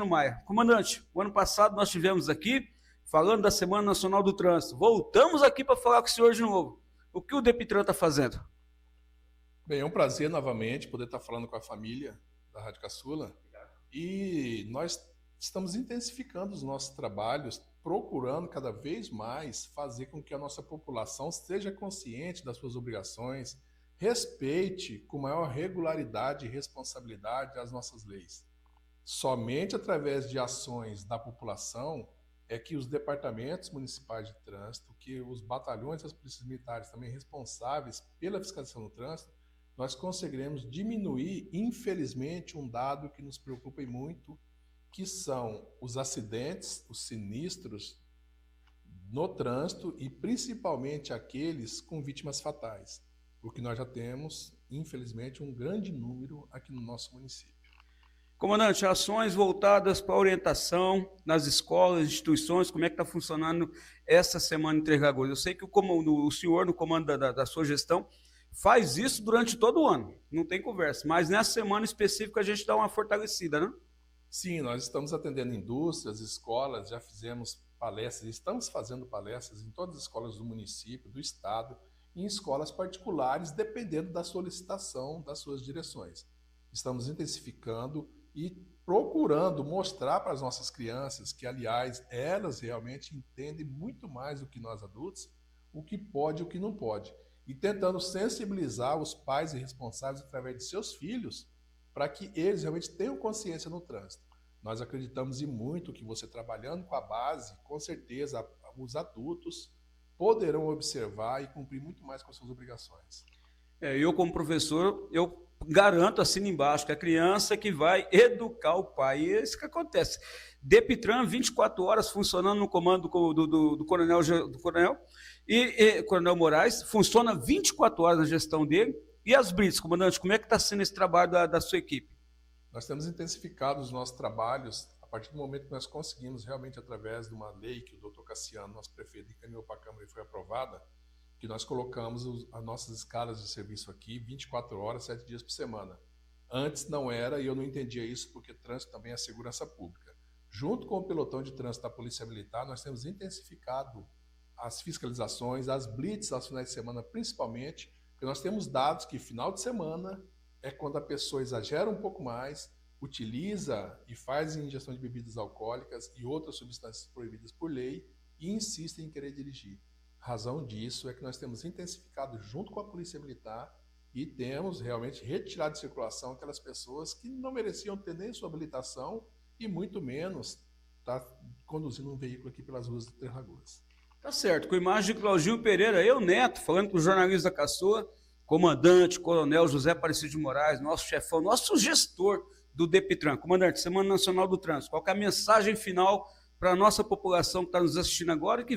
Luciano Maia. Comandante, o ano passado nós tivemos aqui, falando da Semana Nacional do Trânsito. Voltamos aqui para falar com o senhor de novo. O que o DEPTRAN está fazendo? Bem, é um prazer novamente poder estar falando com a família da Rádio Caçula e nós estamos intensificando os nossos trabalhos, procurando cada vez mais fazer com que a nossa população esteja consciente das suas obrigações, respeite com maior regularidade e responsabilidade as nossas leis. Somente através de ações da população é que os departamentos municipais de trânsito, que os batalhões das polícias militares também responsáveis pela fiscalização do trânsito, nós conseguiremos diminuir, infelizmente, um dado que nos preocupa e muito, que são os acidentes, os sinistros no trânsito e principalmente aqueles com vítimas fatais, porque nós já temos, infelizmente, um grande número aqui no nosso município. Comandante, ações voltadas para a orientação nas escolas, instituições, como é que está funcionando essa semana em Três Lagoas? Eu sei que o senhor, no comando da sua gestão, faz isso durante todo o ano, não tem conversa, mas nessa semana específica a gente dá uma fortalecida, né? Sim, nós estamos atendendo indústrias, escolas, já fizemos palestras, estamos fazendo palestras em todas as escolas do município, do estado, e em escolas particulares, dependendo da solicitação das suas direções. Estamos intensificando e procurando mostrar para as nossas crianças que, aliás, elas realmente entendem muito mais do que nós adultos, o que pode e o que não pode. E tentando sensibilizar os pais e responsáveis através de seus filhos para que eles realmente tenham consciência no trânsito. Nós acreditamos e muito que você trabalhando com a base, com certeza os adultos poderão observar e cumprir muito mais com as suas obrigações. Eu como professor, eu garanto, assino embaixo, que a criança que vai educar o pai. E é isso que acontece. DEPTRAN, 24 horas funcionando no comando do coronel Coronel Moraes, funciona 24 horas na gestão dele. E as blitz, comandante, como é que está sendo esse trabalho da sua equipe? Nós temos intensificado os nossos trabalhos a partir do momento que nós conseguimos realmente, através de uma lei que o doutor Cassiano, nosso prefeito, encaminhou para a Câmara e foi aprovada, que nós colocamos as nossas escalas de serviço aqui 24 horas, 7 dias por semana. Antes não era, e eu não entendia isso, porque trânsito também é segurança pública. Junto com o pelotão de trânsito da Polícia Militar, nós temos intensificado as fiscalizações, as blitz aos finais de semana, principalmente, porque nós temos dados que final de semana é quando a pessoa exagera um pouco mais, utiliza e faz ingestão de bebidas alcoólicas e outras substâncias proibidas por lei e insiste em querer dirigir. A razão disso é que nós temos intensificado junto com a Polícia Militar e temos realmente retirado de circulação aquelas pessoas que não mereciam ter nem sua habilitação e muito menos estar conduzindo um veículo aqui pelas ruas de Três Lagoas. Tá certo, com a imagem de Claudinho Pereira, eu, Neto, falando com o jornalista da Caçoa, comandante, coronel José Aparecido de Moraes, nosso chefão, nosso gestor do DEPTRAN. Comandante, Semana Nacional do Trânsito, qual é a mensagem final para a nossa população que está nos assistindo agora e que